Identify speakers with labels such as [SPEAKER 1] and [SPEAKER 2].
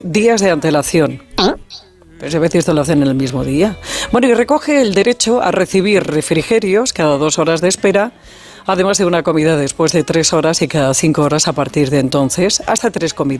[SPEAKER 1] días de antelación. Pero a veces te lo hacen en el mismo día. Bueno, y recoge el derecho a recibir refrigerios cada 2 horas de espera, además de una comida después de 3 horas y cada 5 horas a partir de entonces, hasta 3 comidas.